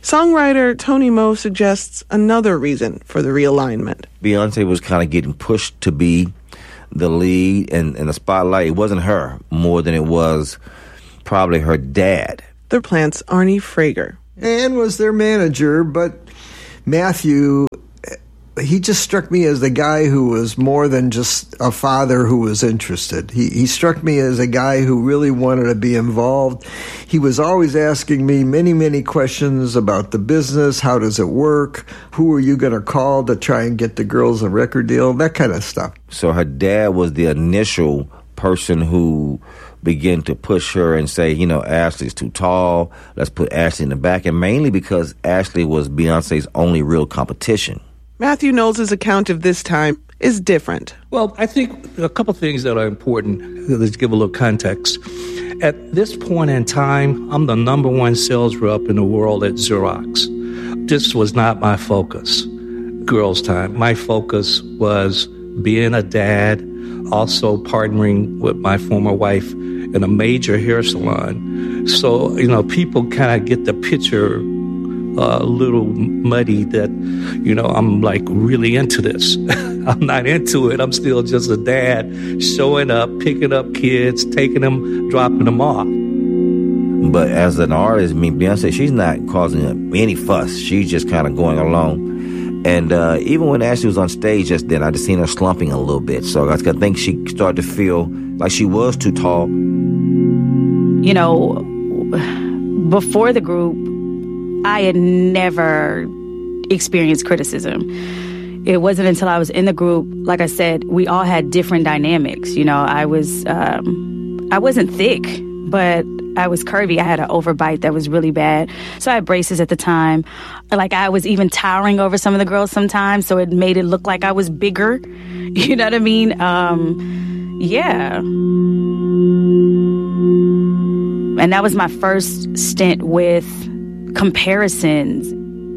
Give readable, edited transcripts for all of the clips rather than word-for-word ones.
Songwriter Tony Moe suggests another reason for the realignment. Beyonce was kind of getting pushed to be the lead and the spotlight. It wasn't her more than it was probably her dad. The Plant's Arnie Frager. Ann was their manager, but Matthew, he just struck me as the guy who was more than just a father who was interested. He struck me as a guy who really wanted to be involved. He was always asking me many, many questions about the business. How does it work? Who are you going to call to try and get the girls a record deal? That kind of stuff. So her dad was the initial person who began to push her and say, you know, Ashley's too tall. Let's put Ashley in the back. And mainly because Ashley was Beyonce's only real competition. Matthew Knowles' account of this time is different. Well, I think a couple things that are important. Let's give a little context. At this point in time, I'm the number one sales rep in the world at Xerox. This was not my focus, Girls Time. My focus was being a dad, also partnering with my former wife in a major hair salon. So, you know, people kind of get the picture a little muddy that, you know, I'm like really into this. I'm not into it. I'm still just a dad showing up, picking up kids, taking them, dropping them off. But as an artist, I mean, Beyonce, she's not causing any fuss. She's just kind of going along. And even when Ashley was on stage just then, I just seen her slumping a little bit. So I think she started to feel like she was too tall. You know, before the group, I had never experienced criticism. It wasn't until I was in the group, like I said, we all had different dynamics. You know, I wasn't thick, but I was curvy. I had an overbite that was really bad. So I had braces at the time. Like, I was even towering over some of the girls sometimes, so it made it look like I was bigger. You know what I mean? Yeah. And that was my first stint with comparisons.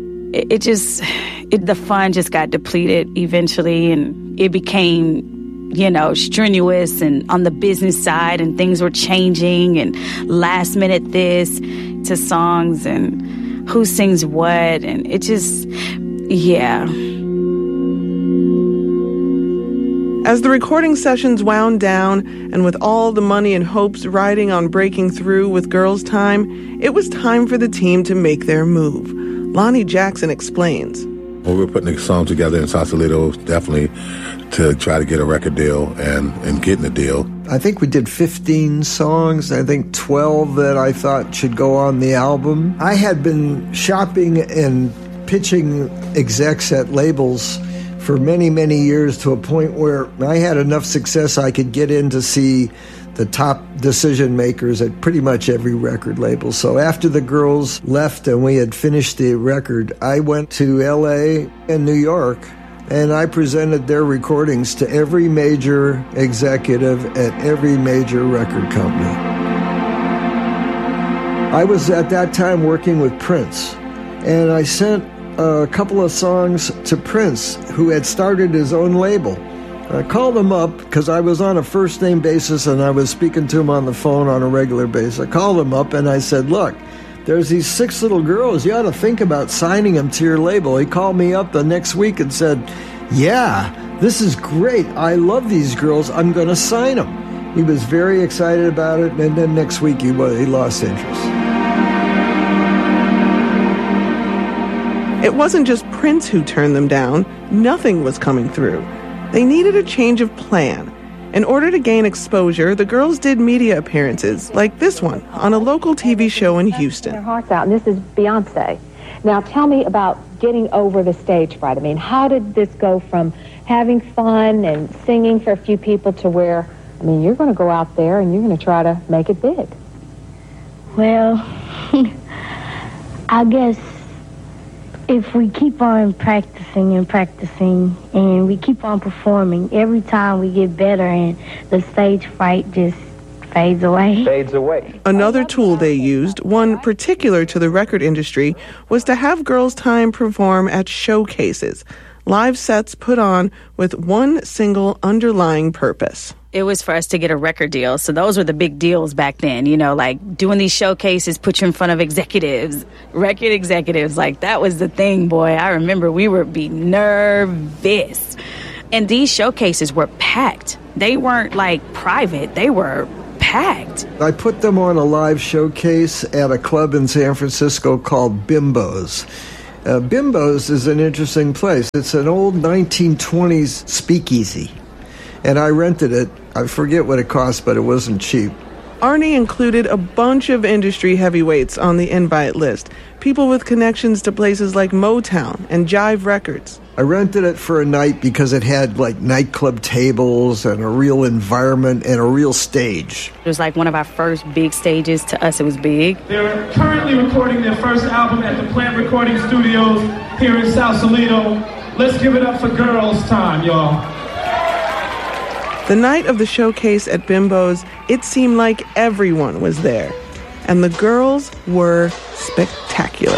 The fun just got depleted eventually, and it became, you know, strenuous and on the business side, and things were changing, and last minute this to songs and who sings what, and it just, yeah. As the recording sessions wound down, and with all the money and hopes riding on breaking through with Girls Time, it was time for the team to make their move. Lonnie Jackson explains. When we were putting the song together in Sausalito, definitely to try to get a record deal and getting the deal. I think we did 15 songs. I think 12 that I thought should go on the album. I had been shopping and pitching execs at labels for many, many years, to a point where I had enough success I could get in to see the top decision makers at pretty much every record label. So after the girls left and we had finished the record, I went to LA and New York, and I presented their recordings to every major executive at every major record company. I was at that time working with Prince, and I sent a couple of songs to Prince, who had started his own label. I called him up because I was on a first-name basis and I was speaking to him on the phone on a regular basis. I called him up and I said, look, there's these 6 little girls. You ought to think about signing them to your label. He called me up the next week and said, yeah, this is great. I love these girls. I'm going to sign them. He was very excited about it, and then next week he lost interest. It wasn't just Prince who turned them down. Nothing was coming through. They needed a change of plan. In order to gain exposure, the girls did media appearances, like this one, on a local TV show in Houston. Their hearts out, and this is Beyonce. Now tell me about getting over the stage fright. I mean, how did this go from having fun and singing for a few people to where, I mean, you're going to go out there and you're going to try to make it big? Well, I guess if we keep on practicing and we keep on performing, every time we get better and the stage fright just fades away. Another tool they used, one particular to the record industry, was to have Girls Time perform at showcases, live sets put on with one single underlying purpose. It was for us to get a record deal. So those were the big deals back then, you know, like doing these showcases, put you in front of executives, record executives. Like that was the thing, boy. I remember we would be nervous. And these showcases were packed. They weren't like private. They were packed. I put them on a live showcase at a club in San Francisco called Bimbo's. Bimbo's is an interesting place. It's an old 1920s speakeasy. And I rented it. I forget what it cost, but it wasn't cheap. Arnie included a bunch of industry heavyweights on the invite list, people with connections to places like Motown and Jive Records. I rented it for a night because it had like nightclub tables and a real environment and a real stage. It was like one of our first big stages. To us, it was big. They're currently recording their first album at the Plant Recording Studios here in Sausalito. Let's give it up for Girls Time, y'all. The night of the showcase at Bimbo's, it seemed like everyone was there. And the girls were spectacular.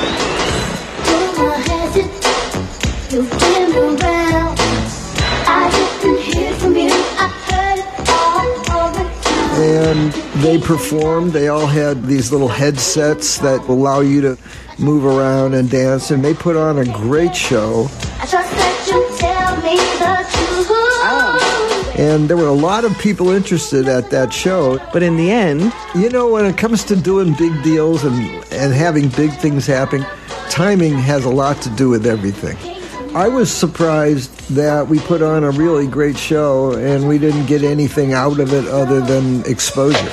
And they performed. They all had these little headsets that allow you to move around and dance. And they put on a great show. I trust that you tell me the truth. And there were a lot of people interested at that show. But in the end, you know, when it comes to doing big deals and having big things happen, timing has a lot to do with everything. I was surprised that we put on a really great show and we didn't get anything out of it other than exposure.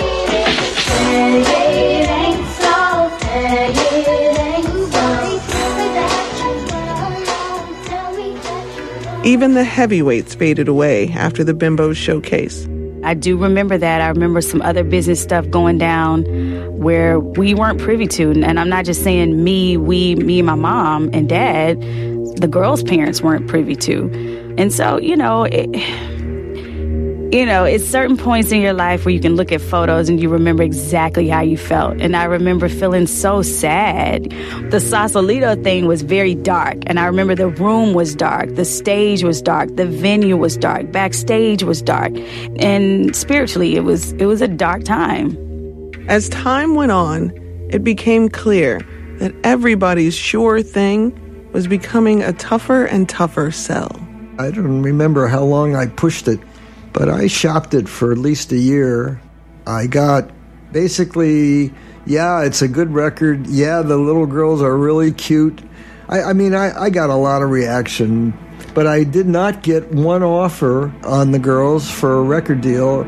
Even the heavyweights faded away after the Bimbo's showcase. I do remember that. I remember some other business stuff going down where we weren't privy to. And I'm not just saying me and my mom and dad. The girls' parents weren't privy to. And so, it's certain points in your life where you can look at photos and you remember exactly how you felt. And I remember feeling so sad. The Sausalito thing was very dark. And I remember the room was dark. The stage was dark. The venue was dark. Backstage was dark. And spiritually, it was a dark time. As time went on, it became clear that everybody's sure thing was becoming a tougher and tougher sell. I don't remember how long I pushed it, but I shopped it for at least a year. I got basically, yeah, it's a good record. Yeah, the little girls are really cute. I got a lot of reaction, but I did not get one offer on the girls for a record deal.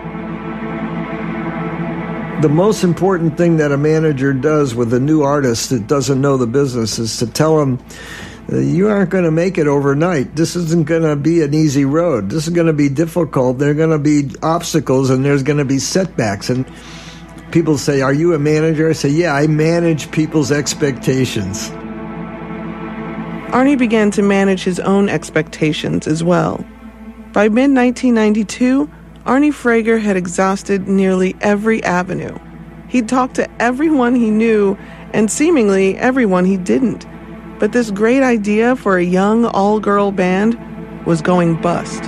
The most important thing that a manager does with a new artist that doesn't know the business is to tell them, you aren't going to make it overnight. This isn't going to be an easy road. This is going to be difficult. There are going to be obstacles and there's going to be setbacks. And people say, are you a manager? I say, yeah, I manage people's expectations. Arnie began to manage his own expectations as well. By mid-1992, Arnie Frager had exhausted nearly every avenue. He'd talked to everyone he knew and seemingly everyone he didn't. But this great idea for a young all-girl band was going bust.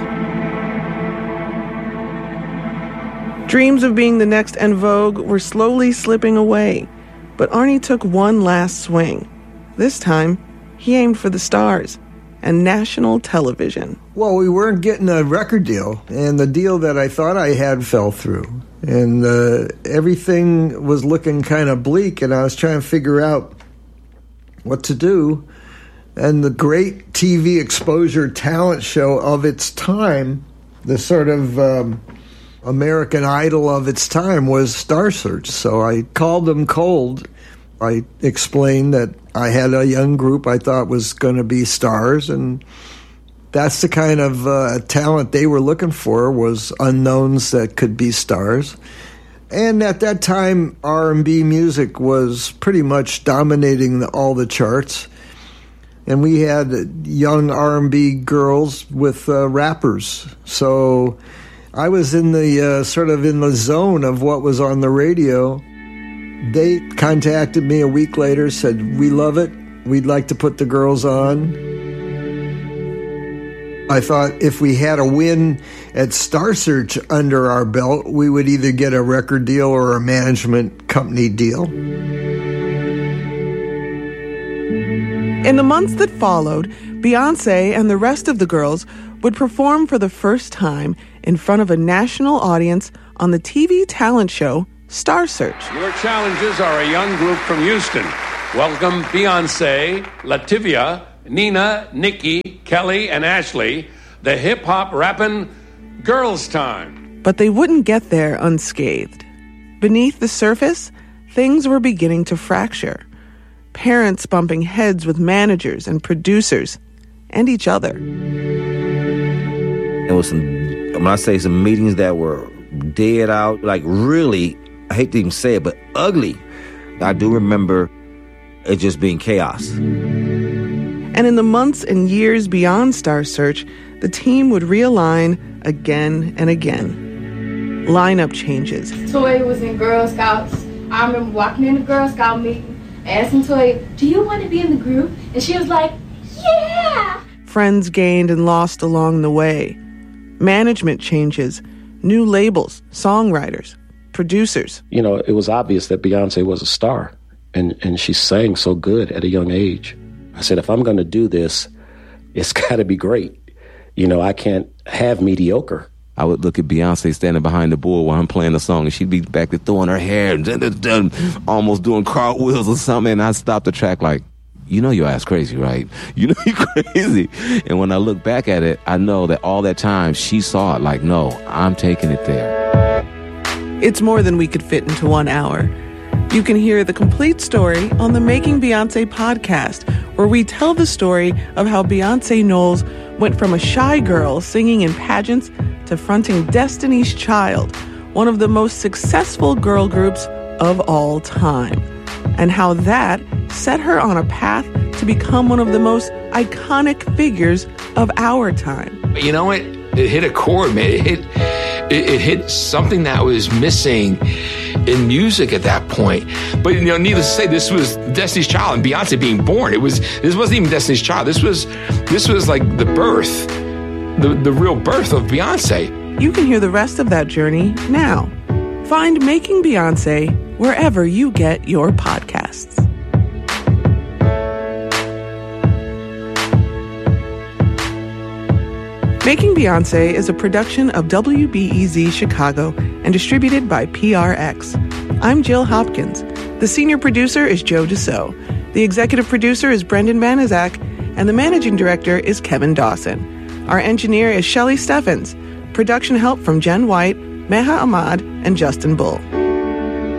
Dreams of being the next En Vogue were slowly slipping away, but Arnie took one last swing. This time, he aimed for the stars and national television. Well, we weren't getting a record deal, and the deal that I thought I had fell through. And everything was looking kind of bleak, and I was trying to figure out what to do. And the great TV exposure talent show of its time, the sort of American Idol of its time, was Star Search. So I called them cold. I explained that I had a young group I thought was going to be stars, and that's the kind of talent they were looking for, was unknowns that could be stars. And at that time, R&B music was pretty much dominating all the charts. And we had young R&B girls with rappers. So I was in the sort of in the zone of what was on the radio. They contacted me a week later, said, we love it. We'd like to put the girls on. I thought if we had a win at Star Search under our belt, we would either get a record deal or a management company deal. In the months that followed, Beyoncé and the rest of the girls would perform for the first time in front of a national audience on the TV talent show Star Search. Your challenges are a young group from Houston. Welcome Beyoncé, Lativia, Nina, Nikki, Kelly, and Ashley, the hip-hop rapping Girls Time. But they wouldn't get there unscathed. Beneath the surface, things were beginning to fracture. Parents bumping heads with managers and producers and each other. There was when I say some meetings that were dead out, like really, I hate to even say it, but ugly. I do remember it just being chaos. And in the months and years beyond Star Search, the team would realign again and again. Lineup changes. Toy was in Girl Scouts. I remember walking in the Girl Scout meeting, asking Toy, "Do you want to be in the group?" And she was like, "Yeah!" Friends gained and lost along the way. Management changes, new labels, songwriters, producers. You know, it was obvious that Beyoncé was a star, and she sang so good at a young age. I said, if I'm going to do this, it's got to be great. You know, I can't have mediocre. I would look at Beyoncé standing behind the board while I'm playing the song, and she'd be back there throwing her hair and almost doing cartwheels or something, and I'd stop the track like, you know your ass crazy, right? You know you're crazy. And when I look back at it, I know that all that time she saw it like, no, I'm taking it there. It's more than we could fit into 1 hour. You can hear the complete story on the Making Beyoncé podcast, where we tell the story of how Beyoncé Knowles went from a shy girl singing in pageants to fronting Destiny's Child, one of the most successful girl groups of all time, and how that set her on a path to become one of the most iconic figures of our time. You know, it hit a chord, man. It hit something that was missing in music at that point. But, you know, needless to say, this was Destiny's Child and Beyonce being born. This wasn't even Destiny's Child. This was like the birth, the real birth of Beyonce. You can hear the rest of that journey now. Find Making Beyoncé wherever you get your podcasts. Making Beyoncé is a production of WBEZ Chicago and distributed by PRX. I'm Jill Hopkins. The senior producer is Joe Deso. The executive producer is Brendan Banaszak, and the managing director is Kevin Dawson. Our engineer is Shelley Steffens. Production help from Jen White, Meha Ahmad, and Justin Bull.